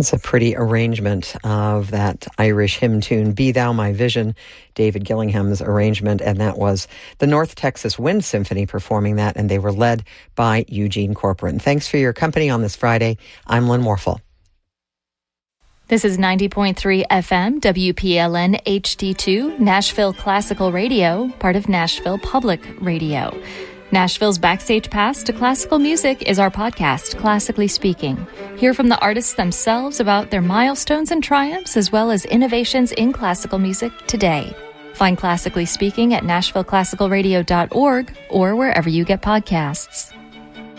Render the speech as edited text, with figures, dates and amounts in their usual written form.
It's a pretty arrangement of that Irish hymn tune, Be Thou My Vision, David Gillingham's arrangement, and that was the North Texas Wind Symphony performing that, and they were led by Eugene Corcoran. Thanks for your company on this Friday. I'm Lynn Morphel. This is 90.3 FM, WPLN HD2, Nashville Classical Radio, part of Nashville Public Radio. Nashville's Backstage Pass to Classical Music is our podcast, Classically Speaking. Hear from the artists themselves about their milestones and triumphs, as well as innovations in classical music today. Find Classically Speaking at NashvilleClassicalRadio.org or wherever you get podcasts.